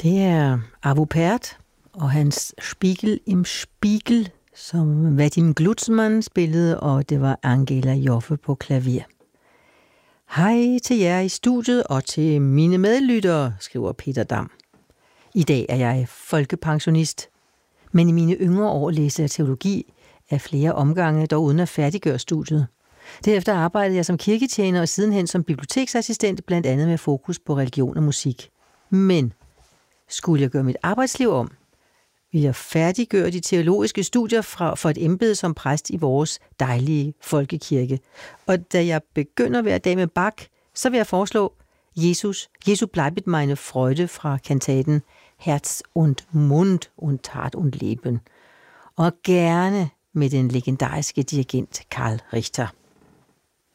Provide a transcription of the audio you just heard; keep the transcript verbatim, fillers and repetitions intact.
Det er Arvo Pärt og hans Spiegel im Spiegel, som Vadim Glucksmann spillede, og det var Angela Joffe på klaver. Hej til jer i studiet og til mine medlyttere, skriver Peter Dam. I dag er jeg folkepensionist, men i mine yngre år læste jeg teologi af flere omgange, dog uden at færdiggøre studiet. Derefter arbejdede jeg som kirketjener og sidenhen som biblioteksassistent, blandt andet med fokus på religion og musik. Men skulle jeg gøre mit arbejdsliv om, ville jeg færdiggøre de teologiske studier fra, for et embede som præst i vores dejlige folkekirke. Og da jeg begynder hver dag med Bach, så vil jeg foreslå Jesus, Jesu bleibet meine Freude fra kantaten Herz und Mund und Tat und Leben. Og gerne med den legendariske dirigent Karl Richter.